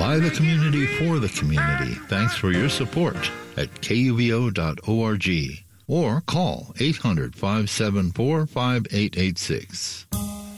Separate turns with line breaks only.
By the community, for the community. Thanks for your support at kuvo.org or call 800-574-5886.